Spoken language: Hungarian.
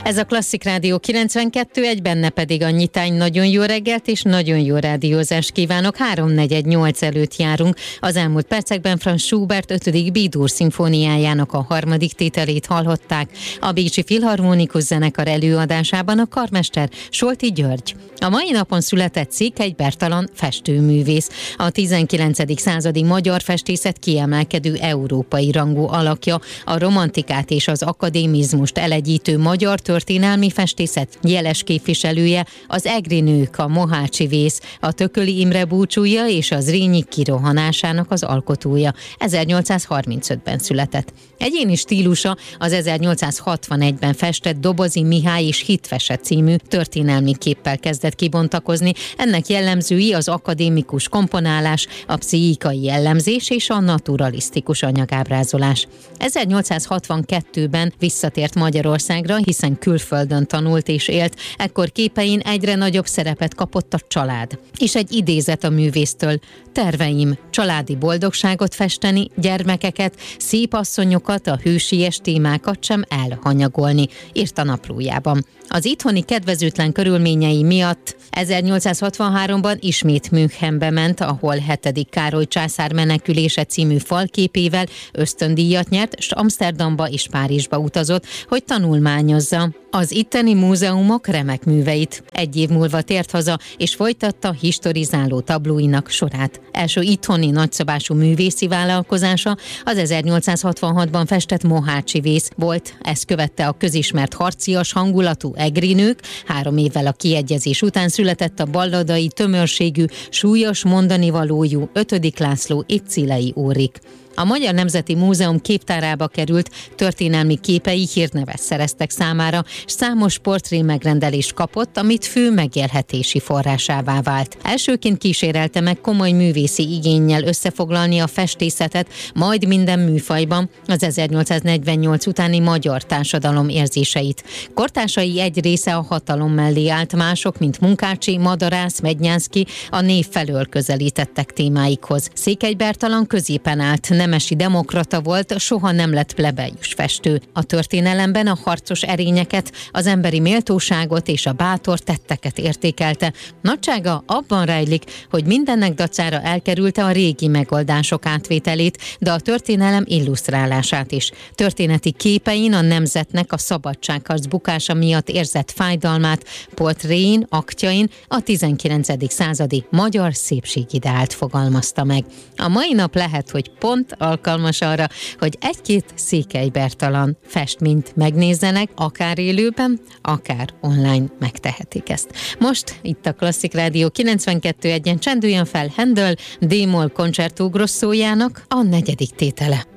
Ez a Klasszik Rádió 92.1, benne pedig a nyitány. Nagyon jó reggelt és nagyon jó rádiózást kívánok. 3:48 előtt járunk. Az elmúlt percekben Franz Schubert 5. B-dur szimfóniájának a harmadik tételét hallották. A Bécsi Filharmonikus Zenekar előadásában a karmester Solti György. A mai napon született Székely Bertalan festőművész. A 19. századi magyar festészet kiemelkedő európai rangú alakja, a romantikát és az akadémizmust elegyítő magyar történelmi festészet jeles képviselője, az Egri nők, a Mohácsi vész, a Tököli Imre búcsúja és az Zrínyi kirohanásának az alkotója. 1835-ben született. Egyéni stílusa az 1861-ben festett Dobozi Mihály és Hitvese című történelmi képpel kezdett kibontakozni. Ennek jellemzői az akadémikus komponálás, a pszichikai jellemzés és a naturalisztikus anyagábrázolás. 1862-ben visszatért Magyarországra, hiszen külföldön tanult és élt. Ekkor képein egyre nagyobb szerepet kapott a család. És egy idézet a művésztől: terveim, családi boldogságot festeni, gyermekeket, szép asszonyokat, a hősies témákat sem elhanyagolni, írt a naplójában. Az itthoni kedvezőtlen körülményei miatt 1863-ban ismét Münchenbe ment, ahol 7. Károly császár menekülése című falképével ösztöndíjat nyert, és Amsterdamba és Párizsba utazott, hogy tanulmányozza az itteni múzeumok remek műveit. Egy év múlva tért haza, és folytatta historizáló tablóinak sorát. Első itthoni nagyszabású művészi vállalkozása az 1866-ban festett Mohácsi vész volt. Ezt követte a közismert harcias hangulatú Egri nők. 3 évvel a kiegyezés után született a balladai tömörségű, súlyos mondanivalójú 5. László Ittzilei Órik. A Magyar Nemzeti Múzeum képtárába került történelmi képei hírnevet szereztek számára, és számos portré megrendelést kapott, amit fő megélhetési forrásává vált. Elsőként kísérelte meg komoly művészi igénnyel összefoglalni a festészetet, majd minden műfajban az 1848 utáni magyar társadalom érzéseit. Kortársai egy része a hatalom mellé állt, mások, mint Munkácsi, Madarász, Mednyánszky a név felől közelítettek témáikhoz. Székely Bertalan középen állt, nemesi demokrata volt, soha nem lett plebejus festő. A történelemben a harcos erényeket, az emberi méltóságot és a bátor tetteket értékelte. Nagysága abban rejlik, hogy mindennek dacára elkerülte a régi megoldások átvételét, de a történelem illusztrálását is. Történeti képein a nemzetnek a szabadságharc bukása miatt érzett fájdalmát, portréin, aktjain a 19. századi magyar szépségideált fogalmazta meg. A mai nap lehet, hogy pont alkalmas arra, hogy egy-két Székely Bertalan festményt megnézzenek, akár élőben, akár online megtehetik ezt. Most itt a Klasszik Rádió 92.1-en csendüljön fel Handel D-moll Concerto Grossojának a 4. tétele.